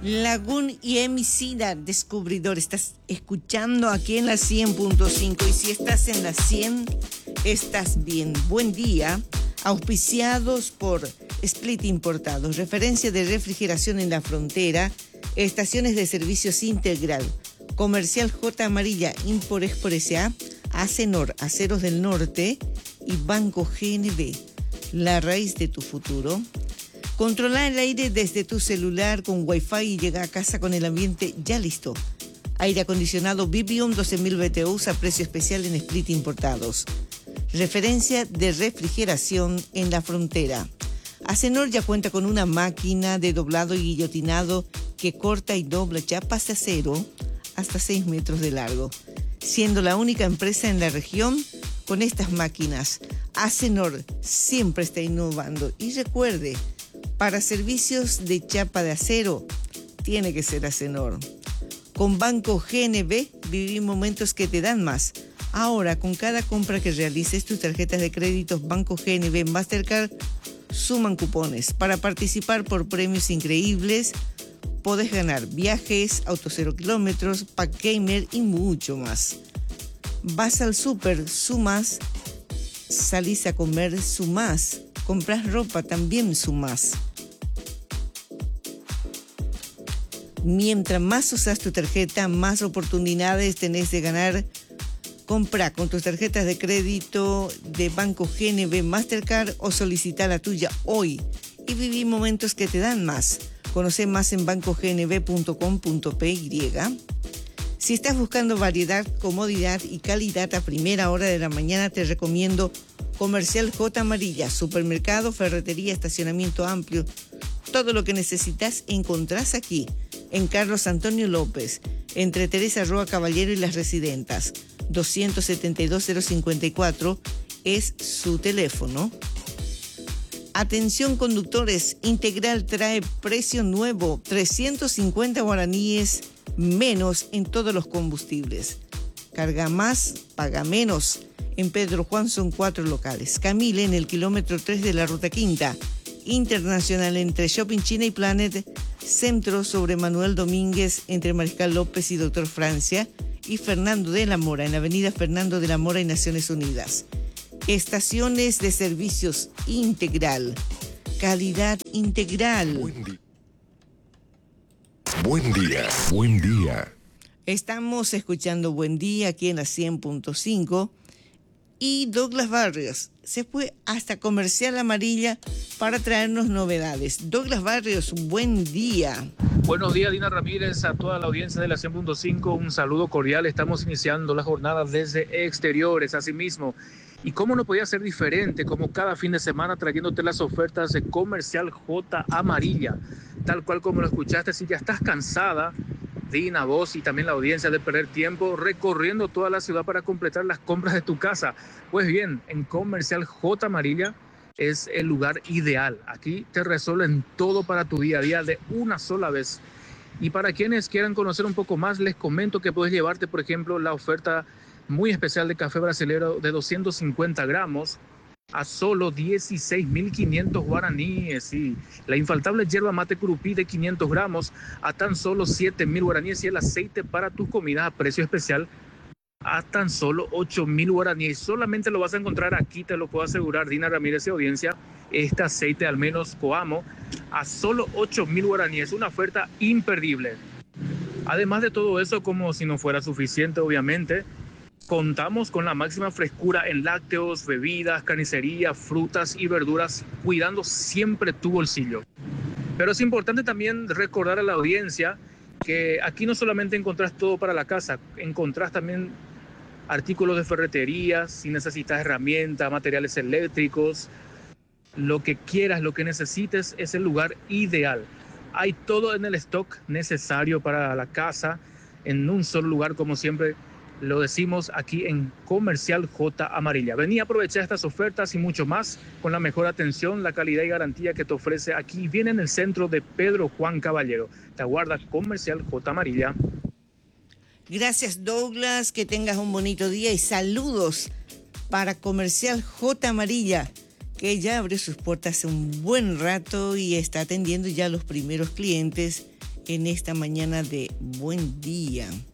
Lagún y Emicida, descubridor. Estás escuchando aquí en la 100.5 y si estás en la 100, estás bien. Buen día. Auspiciados por Split Importados, referencia de refrigeración en la frontera, estaciones de servicios integral, Comercial J Amarilla, Import-Export S.A., Acenor, Aceros del Norte y Banco GNB, la raíz de tu futuro. Controla el aire desde tu celular con Wi-Fi y llega a casa con el ambiente ya listo. Aire acondicionado Bibium 12.000 BTUs a precio especial en Split Importados. Referencia de refrigeración en la frontera. Acenor ya cuenta con una máquina de doblado y guillotinado que corta y dobla chapas de acero hasta 6 metros de largo, siendo la única empresa en la región con estas máquinas. Acenor siempre está innovando y recuerde, para servicios de chapa de acero tiene que ser Acenor. Con Banco GNB viví momentos que te dan más. Ahora, con cada compra que realices, tus tarjetas de créditos Banco GNB Mastercard suman cupones. Para participar por premios increíbles, podés ganar viajes, autos 0 kilómetros, pack gamer y mucho más. Vas al súper, sumás. Salís a comer, sumás. Comprás ropa, también sumás. Mientras más usas tu tarjeta, más oportunidades tenés de ganar. Compra con tus tarjetas de crédito de Banco GNB Mastercard o solicita la tuya hoy y viví momentos que te dan más. Conoce más en bancognb.com.py. Si estás buscando variedad, comodidad y calidad a primera hora de la mañana, te recomiendo Comercial J Amarilla, supermercado, ferretería, estacionamiento amplio. Todo lo que necesitas encontrás aquí, en Carlos Antonio López, entre Teresa Roa Caballero y Las Residentas. 272-054 es su teléfono. Atención conductores, Integral trae precio nuevo, 350 guaraníes menos en todos los combustibles. Carga más, paga menos. En Pedro Juan son 4 locales. Camille en el kilómetro 3 de la Ruta Quinta. Internacional entre Shopping China y Planet. Centro sobre Manuel Domínguez entre Mariscal López y Doctor Francia. Y Fernando de la Mora, en la avenida Fernando de la Mora y Naciones Unidas. Estaciones de servicios Integral. Calidad integral. Buen día. Buen día. Estamos escuchando Buen Día aquí en la 100.5 y Douglas Barrios se fue hasta Comercial Amarilla para traernos novedades. Douglas Barrios, buen día. Buenos días, Dina Ramírez, a toda la audiencia de la 100.5, un saludo cordial. Estamos iniciando la jornada desde exteriores, asimismo. Y cómo no podía ser diferente, como cada fin de semana trayéndote las ofertas de Comercial J Amarilla. Tal cual como lo escuchaste, si ya estás cansada, Dina, vos y también la audiencia, de perder tiempo recorriendo toda la ciudad para completar las compras de tu casa. Pues bien, en Comercial J Amarilla es el lugar ideal. Aquí te resuelven todo para tu día a día de una sola vez. Y para quienes quieran conocer un poco más, les comento que puedes llevarte, por ejemplo, la oferta muy especial de café brasilero de 250 gramos a solo 16.500 guaraníes. Y la infaltable yerba mate curupí de 500 gramos a tan solo 7.000 guaraníes. Y el aceite para tus comidas a precio especial a tan solo 8.000 guaraníes. Solamente lo vas a encontrar aquí, te lo puedo asegurar, Dina Ramírez y audiencia. Este aceite, al menos Coamo, a solo 8.000 guaraníes. Una oferta imperdible. Además de todo eso, como si no fuera suficiente, obviamente, contamos con la máxima frescura en lácteos, bebidas, carnicería, frutas y verduras, cuidando siempre tu bolsillo. Pero es importante también recordar a la audiencia que aquí no solamente encontrás todo para la casa, encontrás también artículos de ferretería, si necesitas herramientas, materiales eléctricos, lo que quieras, lo que necesites, es el lugar ideal. Hay todo en el stock necesario para la casa, en un solo lugar, como siempre lo decimos aquí en Comercial J Amarilla. Vení a aprovechar estas ofertas y mucho más con la mejor atención, la calidad y garantía que te ofrece aquí. Viene en el centro de Pedro Juan Caballero. Te aguarda Comercial J Amarilla. Gracias, Douglas, que tengas un bonito día y saludos para Comercial J Amarilla, que ya abrió sus puertas hace un buen rato y está atendiendo ya a los primeros clientes en esta mañana de buen día.